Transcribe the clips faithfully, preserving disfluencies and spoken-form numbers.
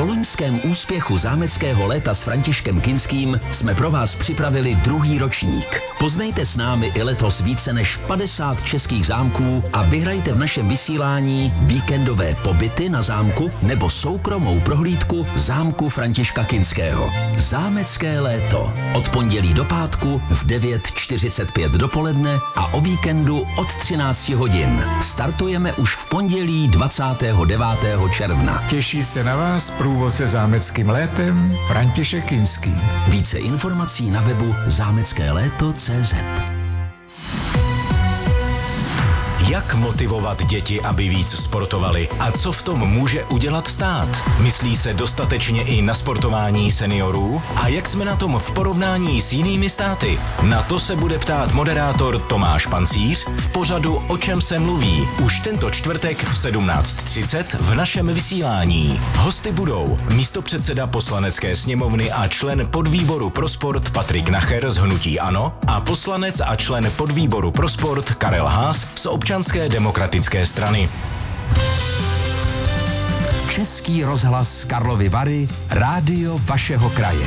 loňském úspěchu zámeckého léta s Františkem Kinským jsme pro vás připravili druhý ročník. Poznejte s námi i letos více než padesát českých zámků a vyhrajte v našem vysílání víkendové pobyty na zámku nebo soukromou prohlídku zámku Františka Kinského. Zámecké léto. Od pondělí do pátku v devět čtyřicet pět dopoledne a o víkendu od třináct hodin. Startujeme už v pondělí dvacátého devátého června. Těší se na vás průvodce zámeckým létem František Kinský. Více informací na webu zámecké léto tečka cé zet. Jak motivovat děti, aby víc sportovali a co v tom může udělat stát? Myslí se dostatečně i na sportování seniorů? A jak jsme na tom v porovnání s jinými státy? Na to se bude ptát moderátor Tomáš Pancíř v pořadu O čem se mluví už tento čtvrtek v sedmnáct třicet v našem vysílání. Hosty budou místopředseda Poslanecké sněmovny a člen podvýboru pro sport Patrik Nacher z hnutí ANO a poslanec a člen podvýboru pro sport Karel Haas z Občanské demokratické strany. Český rozhlas Karlovy Vary, rádio vašeho kraje.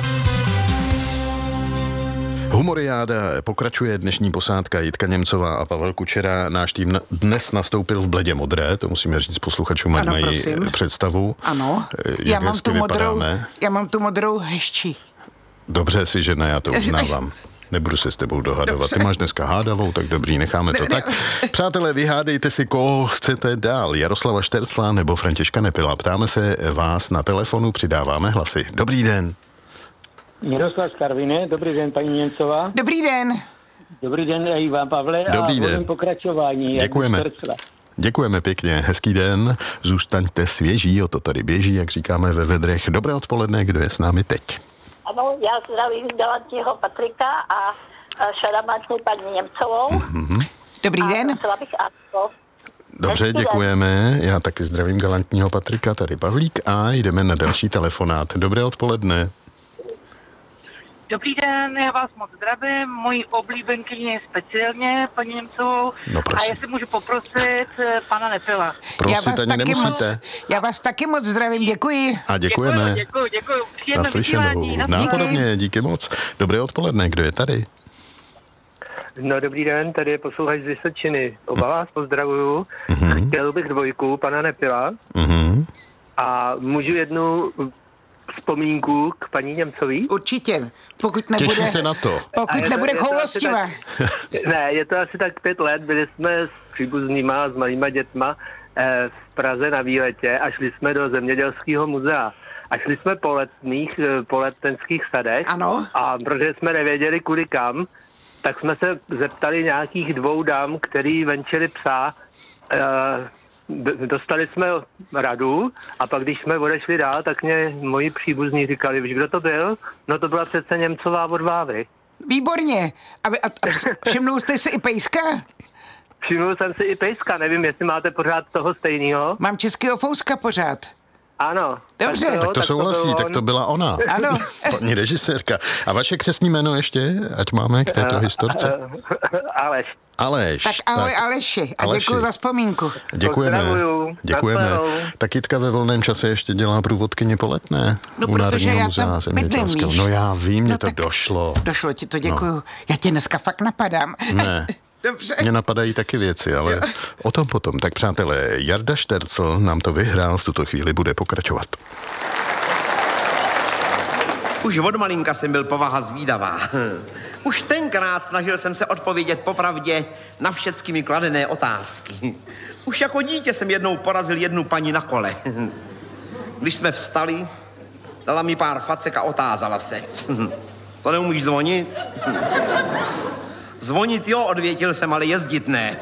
Humoriáda pokračuje, dnešní posádka Jitka Němcová a Pavel Kučera. Náš tým dnes nastoupil v bledě modré, to musíme říct posluchačům, ať mají prosím. představu. Ano, jak já mám, tu modrou, já mám tu modrou hešči. Dobře si, že ne, já to uznávám. Nebudu se s tebou dohadovat. Dobře. Ty máš dneska hádavou, tak dobrý, necháme to tak. Přátelé, vyhádejte si, koho chcete dál. Jaroslava Štercla nebo Františka Nepila. Ptáme se vás na telefonu, přidáváme hlasy. Dobrý den. Jaroslav z Karviné, dobrý den, paní Němcová. Dobrý den. Dobrý den i vám, Pavle. Dobrý a den. Pokračování. Děkujeme. Děkujeme pěkně, hezký den, zůstaňte svěží, o to tady běží, jak říkáme ve vedrech. Dobré odpoledne, kdo je s námi teď? Ano, já zdravím galantního Patrika a šarmantní paní Němcovou. Mm-hmm. Dobrý a den. Bych Anko. Dobře, Hezký děkujeme. Den. Já taky zdravím galantního Patrika, tady Pavlík a jdeme na další telefonát. Dobré odpoledne. Dobrý den, já vás moc zdravím, mojí oblíbenkyně speciálně, paní Němcovou. No, a jestli můžu poprosit pana Nepila. Prosit, ani nemusíte. Moc, já vás taky moc zdravím, děkuji. A děkujeme. Děkuji, děkuji, děkuji. Naslyšenou. Nápodobně, díky moc. Dobré odpoledne, kdo je tady? No, dobrý den, tady je posluchač z Vysočiny. Oba vás pozdravuju. Mm-hmm. Chtěl bych dvojku pana Nepila. Mm-hmm. A můžu jednu vzpomínku k paní Němcový? Určitě, pokud nebude, Těší se na to. Pokud to, nebude to choulostivá. Ne, je to asi tak pět let, byli jsme s příbuznýma, s malýma dětma eh, v Praze na výletě a šli jsme do zemědělského muzea. A šli jsme po letných, po letenských sadech. Ano. A protože jsme nevěděli kudy kam, tak jsme se zeptali nějakých dvou dam, který venčili psa. Eh, Dostali jsme radu a pak, když jsme odešli dál, tak mě moji příbuzní říkali, víš, kdo to byl? No to byla přece Němcová od Vávry. Výborně. A, a, a všimnul jste si i pejska? Všimnul jsem si i pejska, nevím, jestli máte pořád toho stejného. Mám českého fouska pořád. Ano. Dobře. Tak to, tak to souhlasí, to tak to byla ona. Ano. Paní režisérka. A vaše křestní jméno ještě, ať máme k této historce? Aleš. Aleš. Tak ahoj tak. Aleši a děkuji za vzpomínku. Děkujeme. Pozdravuju. Děkujeme. Tak Jitka ve volném čase ještě dělá průvodkyně po Letné. No, u Národního já muzea zemědělského. No já vím, mě no, to došlo. Došlo ti to, děkuju. No. Já tě dneska fakt napadám. Ne. Dobře. Mně napadají taky věci, ale jo. O tom potom. Tak přátelé, Jarda Štercl nám to vyhrál, v tuto chvíli bude pokračovat. Už od malinka jsem byl povaha zvídavá. Už tenkrát snažil jsem se odpovědět popravdě na všecky mi kladené otázky. Už jako dítě jsem jednou porazil jednu paní na kole. Když jsme vstali, dala mi pár facek a otázala se. To neumíš zvonit? Zvonit jo, odvětil jsem, ale jezdit ne.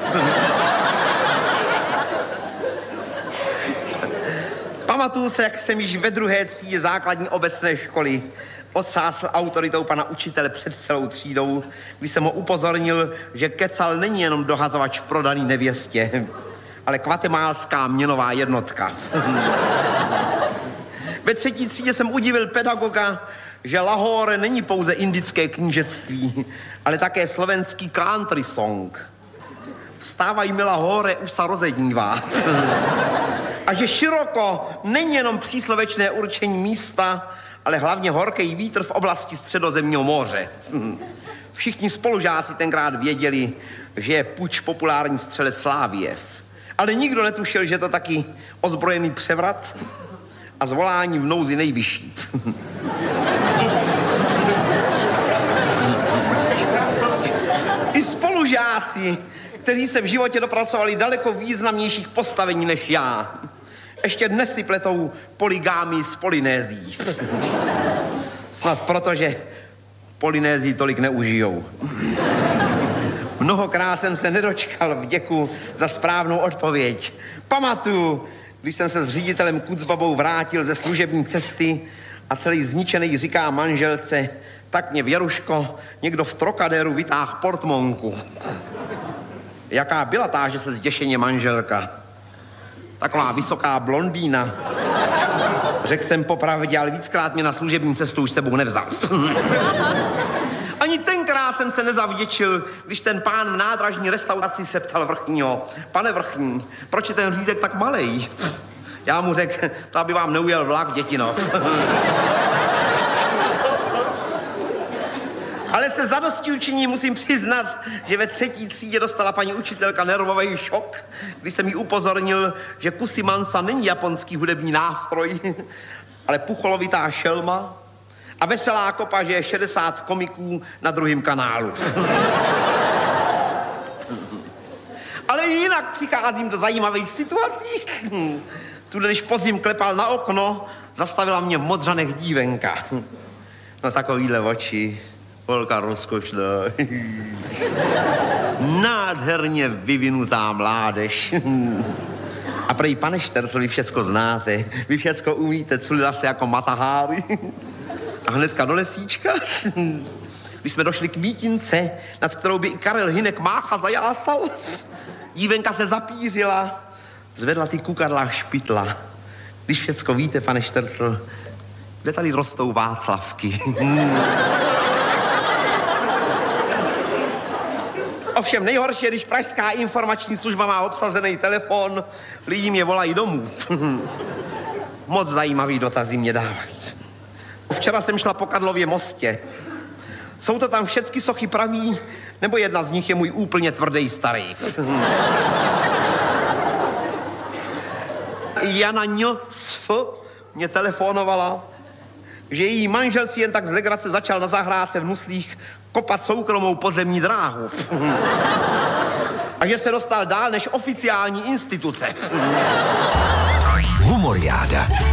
Pamatuju se, jak jsem již ve druhé třídě základní obecné školy otřásl autoritou pana učitele před celou třídou, když jsem ho upozornil, že kecal není jenom dohazovač prodaný nevěstě, ale kvatemálská měnová jednotka. Ve třetí třídě jsem udivil pedagoga, že Lahore není pouze indické knížectví, ale také slovenský country song. Vstávaj mi Lahore, už se rozednívá. A A že široko není jenom příslovečné určení místa, ale hlavně horký vítr v oblasti Středozemního moře. Všichni spolužáci tenkrát věděli, že je puč populární střelec Sláviev. Ale nikdo netušil, že to taky ozbrojený převrat a zvolání v nouzi nejvyšší. I spolužáci, kteří se v životě dopracovali daleko významnějších postavení než já, ještě dnes si pletou poligámii s Polynézií. Snad proto, že Polynézii tolik neužijou. Mnohokrát jsem se nedočkal vděku za správnou odpověď. Pamatuju, když jsem se s ředitelem Kucbabou vrátil ze služební cesty a celý zničený říká manželce, tak mě Věruško někdo v Trocadéru vytáhl portmonku. Jaká byla, táže se zděšeně manželka. Taková vysoká blondýna. Řekl jsem popravdě, ale víckrát mě na služební cestu už s sebou nevzal. Ani tenkrát jsem se nezavděčil, když ten pán v nádražní restauraci se ptal vrchního: pane vrchní, proč je ten řízek tak malej? Já mu řekl: to aby vám neujel vlak, dětino. Ale se zadostí učiní musím přiznat, že ve třetí třídě dostala paní učitelka nervový šok, když jsem jí upozornil, že kusimansa není japonský hudební nástroj, ale pucholovitá šelma a veselá kopa, že je šedesát komiků na druhém kanálu. Ale jinak přicházím do zajímavých situací. Tuhle, když podzim klepal na okno, zastavila mě v Modřanech dívenka. No takovýhle oči. Holka rozkošná. Nádherně vyvinutá mládež. A prej, pane Štercl, vy všecko znáte. Vy všecko umíte, culila se jako Mataháry. A hnedka do lesíčka. Když jsme došli k mítince, nad kterou by i Karel Hynek Mácha zajásal, dívenka se zapířila, zvedla ty kukadla špitla. Když všecko víte, pane Štercl, kde tady rostou Václavky? Ovšem nejhorší je, když pražská informační služba má obsazený telefon, lidi mě volají domů. Moc zajímavý dotazy mě dávají. Včera jsem šla po Karlově mostě. Jsou to tam všecky sochy praví, nebo jedna z nich je můj úplně tvrdý starý? Jana Ň. S F. mě telefonovala, že její manžel si jen tak z legrace začal na zahrádce v Nuslích kopat soukromou podzemní dráhu. A že se dostal dál než oficiální instituce. Humoriáda.